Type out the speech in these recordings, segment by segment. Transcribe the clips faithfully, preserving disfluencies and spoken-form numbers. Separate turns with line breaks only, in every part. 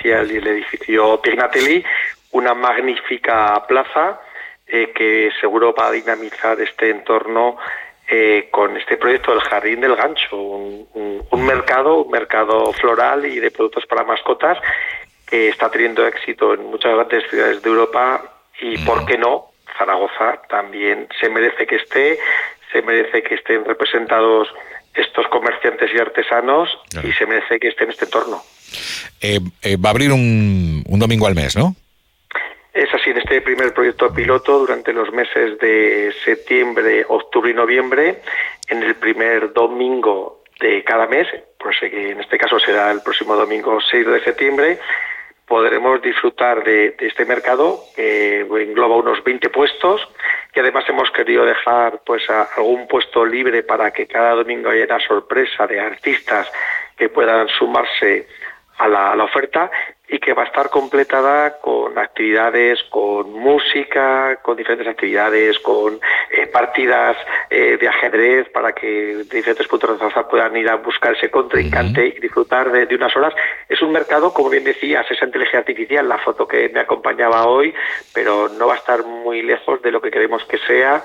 aquí el, el edificio Pignatelli, una magnífica plaza eh, que seguro va a dinamizar este entorno eh, con este proyecto del Jardín del Gancho, un, un, un mercado, un mercado floral y de productos para mascotas que está teniendo éxito en muchas grandes ciudades de Europa y, ¿por qué no?, Zaragoza también se merece que esté, se merece que estén representados estos comerciantes y artesanos, claro, y se merece que esté en este entorno.
Eh, eh, va a abrir un, un domingo al mes, ¿no?
Es así, en este primer proyecto piloto, durante los meses de septiembre, octubre y noviembre, en el primer domingo de cada mes, pues que en este caso será el próximo domingo seis de septiembre, podremos disfrutar de, de este mercado que eh, engloba unos veinte puestos, y además hemos querido dejar pues a, algún puesto libre para que cada domingo haya una sorpresa de artistas que puedan sumarse a la, a la oferta, y que va a estar completada con actividades, con música, con diferentes actividades, con eh, partidas eh, de ajedrez para que de diferentes puntos de Zaragoza puedan ir a buscar ese contrincante uh-huh. y disfrutar de, de unas horas. Es un mercado, como bien decías, esa inteligencia artificial, la foto que me acompañaba hoy, pero no va a estar muy lejos de lo que queremos que sea.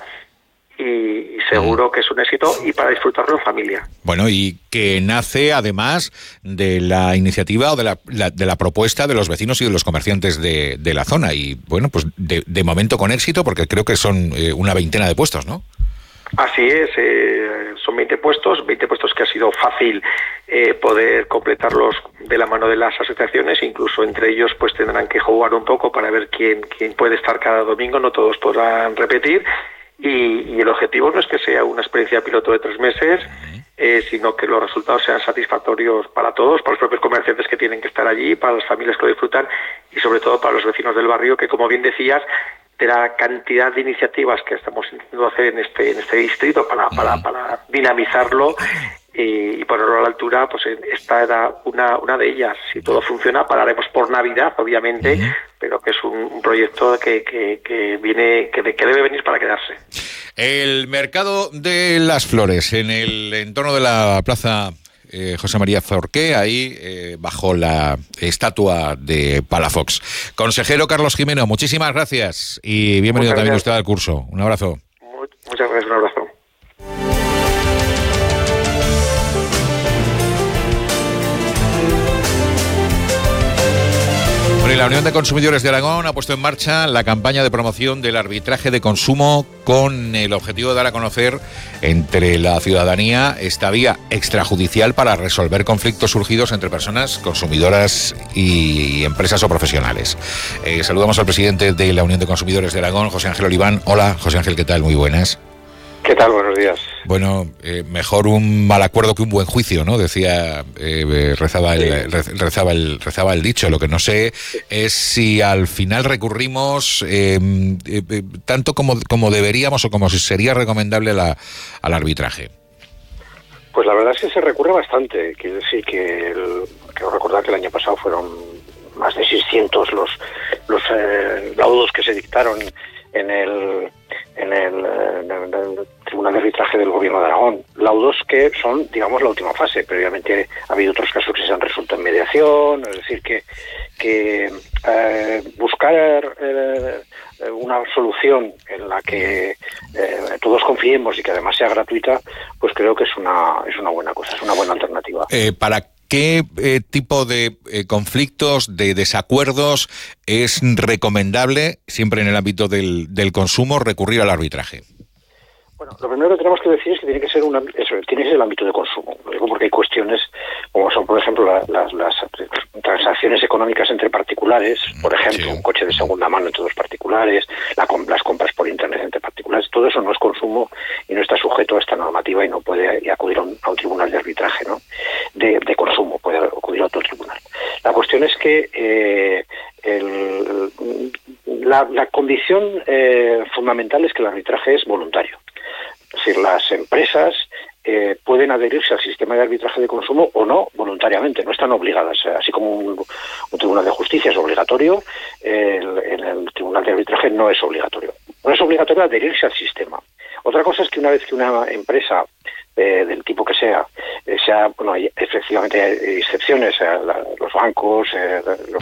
Y seguro que es un éxito y para disfrutarlo en familia.
Bueno, y que nace además de la iniciativa o de la, la, de la propuesta de los vecinos y de los comerciantes de, de la zona. Y bueno, pues de, de momento con éxito, porque creo que son eh, una veintena de puestos, ¿no?
Así es, eh, son veinte puestos, veinte puestos que ha sido fácil eh, poder completarlos de la mano de las asociaciones, incluso entre ellos pues tendrán que jugar un poco para ver quién, quién puede estar cada domingo, no todos podrán repetir. Y, y el objetivo no es que sea una experiencia piloto de tres meses, eh, sino que los resultados sean satisfactorios para todos, para los propios comerciantes que tienen que estar allí, para las familias que lo disfrutan y sobre todo para los vecinos del barrio, que, como bien decías, de la cantidad de iniciativas que estamos intentando hacer en este en este distrito para para, para dinamizarlo y, y ponerlo a la altura, pues esta era una una de ellas. Si todo funciona, pararemos por Navidad, obviamente, uh-huh. pero que es un, un proyecto que, que, que viene que, que debe venir para quedarse.
El mercado de las flores en el entorno de la plaza eh, José María Forqué, ahí eh, bajo la estatua de Palafox. Consejero Carlos Jimeno, muchísimas gracias y bienvenido también usted al curso. Un abrazo.
Muchas gracias, un abrazo.
La Unión de Consumidores de Aragón ha puesto en marcha la campaña de promoción del arbitraje de consumo con el objetivo de dar a conocer entre la ciudadanía esta vía extrajudicial para resolver conflictos surgidos entre personas consumidoras y empresas o profesionales. Eh, saludamos al presidente de la Unión de Consumidores de Aragón, José Ángel Oliván. Hola, José Ángel, ¿qué tal? Muy buenas.
¿Qué tal? Buenos días.
Bueno, eh, mejor un mal acuerdo que un buen juicio, ¿no? Decía, eh, rezaba, el, sí. rezaba, el, rezaba el dicho. Lo que no sé es si al final recurrimos eh, eh, tanto como, como deberíamos o como si sería recomendable la, al arbitraje.
Pues la verdad es que se recurre bastante. Quiero decir que, el, quiero recordar que el año pasado fueron más de seiscientos los, los eh, laudos que se dictaron en el... En el, en el Tribunal de Arbitraje del Gobierno de Aragón, laudos que son, digamos, la última fase. Previamente ha habido otros casos que se han resuelto en mediación, es decir, que, que eh, buscar eh, una solución en la que eh, todos confiemos y que además sea gratuita, pues creo que es una es una buena cosa, es una buena alternativa.
Eh, para ¿Qué eh, tipo de eh, conflictos, de desacuerdos es recomendable, siempre en el ámbito del, del consumo, recurrir al arbitraje?
Bueno, lo primero que tenemos que decir es que tiene que ser, una, eso, tiene que ser el ámbito de consumo. Lo digo porque hay cuestiones como son, por ejemplo, la, las, las transacciones económicas entre particulares, por ejemplo, sí. un coche de segunda mano entre dos particulares, la, las compras por internet entre particulares. Todo eso no es consumo y no está sujeto a esta normativa y no puede acudir a un, a un tribunal de arbitraje, ¿no? De, de consumo, puede acudir a otro tribunal. La cuestión es que eh, el, la, la condición eh, fundamental es que el arbitraje es voluntario. Es decir, las empresas eh, pueden adherirse al sistema de arbitraje de consumo o no voluntariamente, no están obligadas. Así como un, un tribunal de justicia es obligatorio, el, en el tribunal de arbitraje no es obligatorio. No es obligatorio adherirse al sistema. Otra cosa es que una vez que una empresa eh, del tipo que sea, eh, sea bueno, hay, efectivamente hay excepciones, eh, la, los bancos, eh, los